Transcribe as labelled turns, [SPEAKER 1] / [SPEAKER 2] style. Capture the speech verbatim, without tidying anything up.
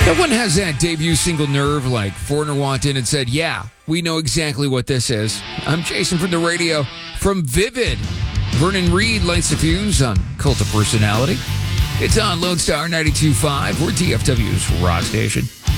[SPEAKER 1] one has that debut single nerve like Foreigner walked in and said, yeah, we know exactly what this is. I'm Jason from the radio from Vivid. Vernon Reed lights the fuse on Cult of Personality. It's on Lone Star ninety-two point five. We're T F W's Rock Station.